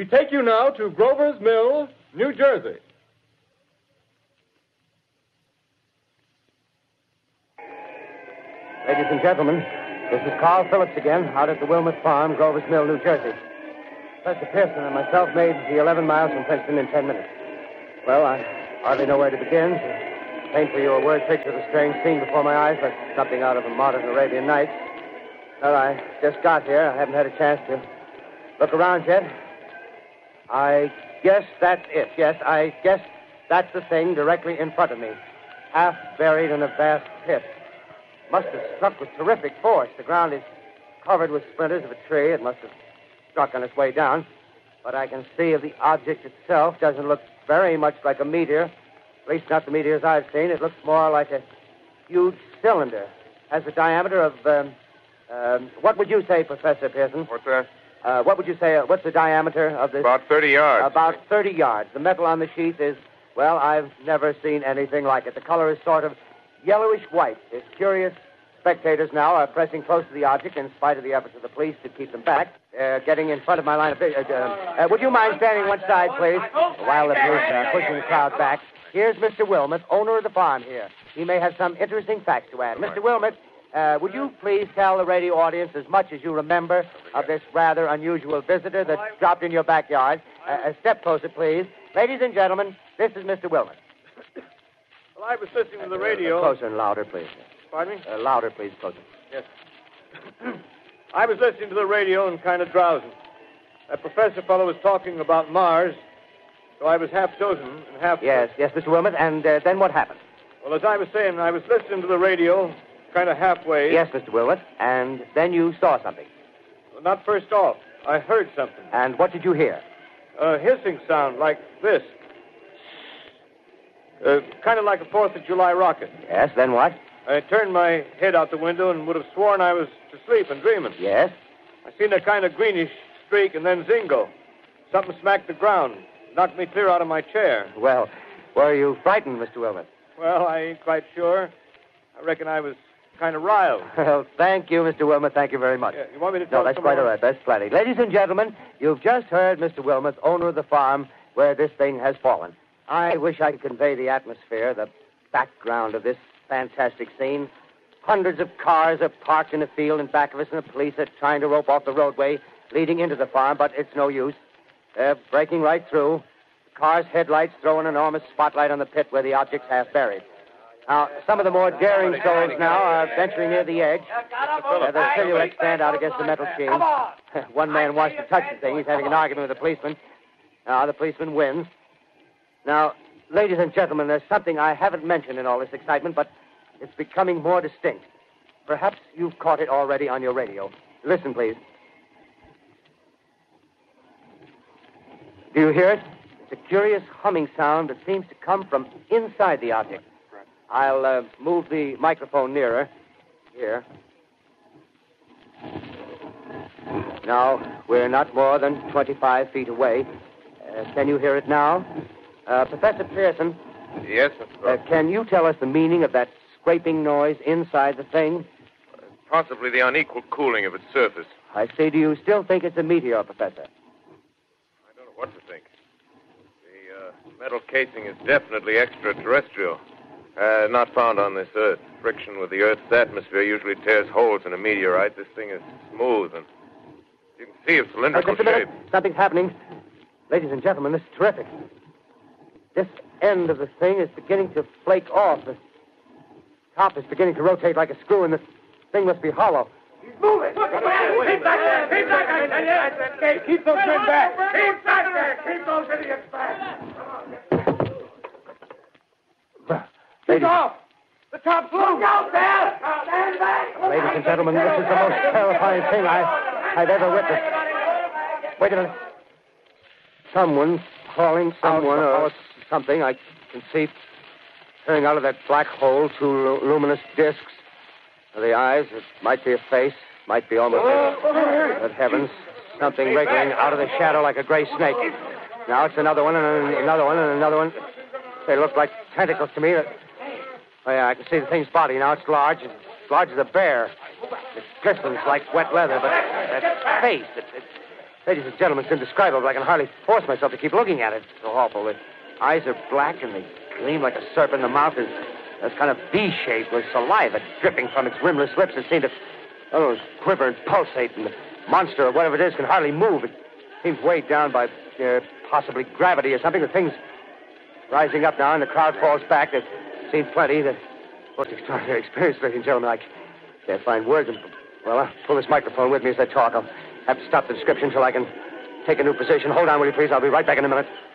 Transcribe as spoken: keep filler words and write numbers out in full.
We take you now to Grover's Mill, New Jersey. Ladies and gentlemen, this is Carl Phillips again, out at the Wilmot Farm, Grover's Mill, New Jersey. Professor Pearson and myself made the eleven miles from Princeton in ten minutes. Well, I hardly know where to begin. To paint for you a word picture of the strange scene before my eyes, like something out of a modern Arabian Nights. Well, I just got here. I haven't had a chance to look around yet. I guess that's it. Yes, I guess that's the thing directly in front of me, half buried in a vast pit. Must have struck with terrific force. The ground is covered with splinters of a tree. It must have struck on its way down. But I can see of the object itself doesn't look very much like a meteor. At least not the meteors I've seen. It looks more like a huge cylinder. Has a diameter of, um, um, what would you say, Professor Pearson? What's that? Uh, what would you say, uh, what's the diameter of this? About thirty yards. About thirty yards. The metal on the sheath is, well, I've never seen anything like it. The color is sort of yellowish white. It's curious. Spectators now are pressing close to the object in spite of the efforts of the police to keep them back. Uh, getting in front of my line of vision. Uh, uh, would you mind standing one side, please? While the police are pushing the crowd back. Here's Mister Wilmot, owner of the farm here. He may have some interesting facts to add. Mister Wilmot, uh, would you please tell the radio audience as much as you remember of this rather unusual visitor that dropped in your backyard? Uh, a step closer, please. Ladies and gentlemen, this is Mister Wilmot. Well, I was listening to the radio. Uh, closer and louder, please. Pardon me? Uh, louder, please, closer. Yes. I was listening to the radio and kind of drowsing. That professor fellow was talking about Mars, so I was half dozing and half... Yes, yes, Mister Wilmot, and uh, then what happened? Well, as I was saying, I was listening to the radio, kind of halfway. Yes, Mister Wilmot, and then you saw something. Well, not first off. I heard something. And what did you hear? A hissing sound like this. Uh, kind of like a Fourth of July rocket. Yes, then what? I turned my head out the window and would have sworn I was to sleep and dreaming. Yes? I seen a kind of greenish streak and then zingo. Something smacked the ground, knocked me clear out of my chair. Well, were you frightened, Mister Wilmot? Well, I ain't quite sure. I reckon I was kind of riled. Well, thank you, Mister Wilmot. Thank you very much. Yeah, you want me to tell No, that's some quite more? all right. That's plenty. Ladies and gentlemen, you've just heard Mister Wilmot, owner of the farm where this thing has fallen. I wish I could convey the atmosphere, the background of this fantastic scene. Hundreds of cars are parked in a field in back of us, and the police are trying to rope off the roadway leading into the farm, but it's no use. They're breaking right through. The car's headlights throw an enormous spotlight on the pit where the object's half buried. Now, some of the more daring souls now are venturing near the edge. Uh, their silhouettes stand out against the metal sheen. One man wants to touch the thing. He's having an argument with the policeman. Now, the policeman wins. Now, ladies and gentlemen, there's something I haven't mentioned in all this excitement, but it's becoming more distinct. Perhaps you've caught it already on your radio. Listen, please. Do you hear it? It's a curious humming sound that seems to come from inside the object. I'll uh, move the microphone nearer. Here. Now, we're not more than twenty-five feet away. Uh, can you hear it now? Uh, Professor Pearson. Yes, Mister Uh, can you tell us the meaning of that scraping noise inside the thing? Possibly the unequal cooling of its surface. I say, do you still think it's a meteor, Professor? I don't know what to think. The uh, metal casing is definitely extraterrestrial. Uh, not found on this Earth. Friction with the Earth's atmosphere usually tears holes in a meteorite. This thing is smooth, and you can see its Uh, cylindrical just a minute. shape. Something's happening. Ladies and gentlemen, this is terrific. This end of the thing is beginning to flake off. The top is beginning to rotate like a screw, and the thing must be hollow. He's moving. Keep back there. Keep back there. Keep those men back. Keep back there. Keep those idiots back. Well, Keep ladies, off. The top's loose. Look out there. Stand back. ladies and gentlemen, this is the most terrifying thing I, I've ever witnessed. Wait a minute. Someone's calling someone or something. I can see turning out of that black hole two lu- luminous discs. The eyes, it might be a face, might be almost a... Good heavens, something wriggling out of the shadow like a gray snake. Now it's another one, and another one, and another one. They look like tentacles to me. Oh, yeah, I can see the thing's body. Now it's large. It's large as a bear. It glistens like wet leather, but that face, it, it, Ladies and gentlemen, it's indescribable. I can hardly force myself to keep looking at it. It's so awful. The eyes are black and they gleam like a serpent. The mouth is that's kind of V-shaped with saliva dripping from its rimless lips that seem to oh, quiver and pulsate. And the monster or whatever it is can hardly move. It seems weighed down by uh, possibly gravity or something. The thing's rising up now and the crowd falls back. They've seen plenty. The most extraordinary experience, ladies and gentlemen. I can't find words. And, well, I'll pull this microphone with me as I talk. I'll have to stop the description until I can take a new position. Hold on, will you please? I'll be right back in a minute.